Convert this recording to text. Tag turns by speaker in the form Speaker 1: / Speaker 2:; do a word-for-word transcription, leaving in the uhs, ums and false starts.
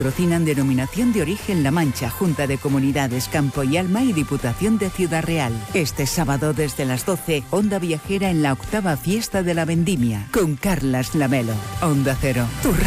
Speaker 1: Patrocinan Denominación de Origen La Mancha, Junta de Comunidades Campo y Alma y Diputación de Ciudad Real. Este sábado desde las doce, Onda Viajera en la octava fiesta de la Vendimia, con Carlas Lamelo. Onda Cero, tu